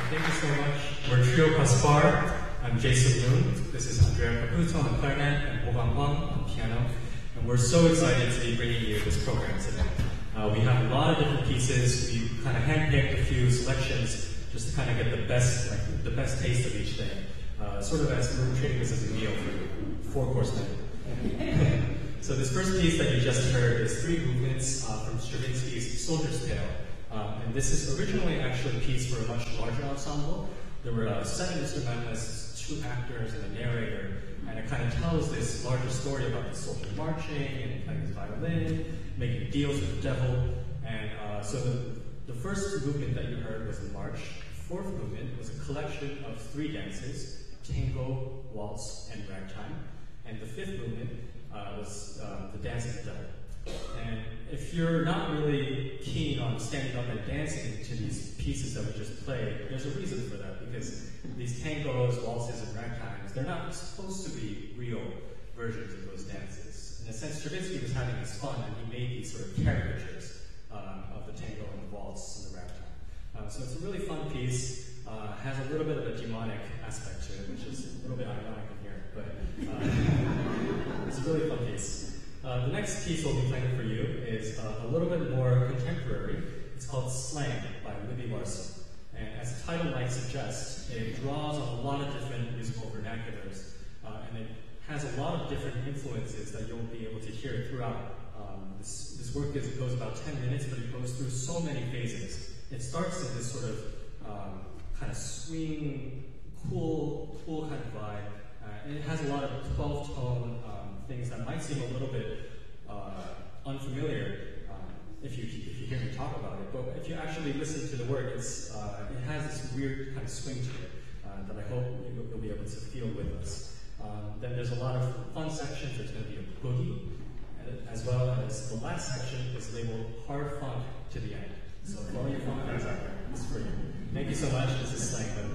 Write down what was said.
Thank you so much. We're Trio Caspar. I'm Jason Moon. This is Andrea Caputo on clarinet and Ho Van Huang on piano. And we're so excited to be bringing you this program today. We have a lot of different pieces. We kind of handpicked a few selections just to kind of get the best taste of each day. Sort of as we're treating this as a meal for 4-course menu. So this first piece that you just heard is 3 movements from Stravinsky's Soldier's Tale. And this is originally actually a piece for a much larger ensemble. There were 7 instrumentalists, 2 actors, and a narrator, and it kind of tells this larger story about the soldier marching and playing his violin, making deals with the devil. And so the first movement that you heard was the march. The 4th movement was a collection of 3 dances, tango, waltz, and ragtime. And the 5th movement was the dance of the devil. And if you're not really keen on standing up and dancing to these pieces that we just played, there's a reason for that, because these tangos, waltzes, and ragtimes, they're not supposed to be real versions of those dances. In a sense, Stravinsky was having his fun, and he made these sort of caricatures of the tango and the waltz and the ragtime. So it's a really fun piece. Has a little bit of a demonic aspect to it, which is a little bit ironic in here, but it's a really fun piece. The next piece we'll be playing for you is a little bit more contemporary. It's called Slang by Libby Larsen. And as the title might suggest, it draws on a lot of different musical vernaculars, and it has a lot of different influences that you'll be able to hear throughout. This work goes about 10 minutes, but it goes through so many phases. It starts in this sort of kind of swing, cool kind of vibe. And it has a lot of 12-tone things that might seem a little bit unfamiliar if you hear me talk about it. But if you actually listen to the work, it has this weird kind of swing to it that I hope you'll be able to feel with us. Then there's a lot of fun sections. There's going to be a boogie, as well as the last section is labeled hard funk to the end. So for all your funk fans out there, this is for you. Thank you so much. This is Slang.